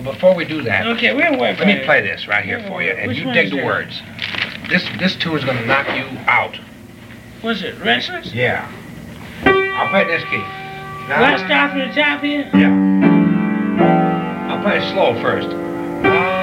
before we do that, Okay, we'll wait for let me it. play this right here for you, and Which you one dig is the that? words. This tune is gonna knock you out. What's it, Restless? Yeah. I'll play this key. Do I start from the top here? Yeah. I'll play it slow first.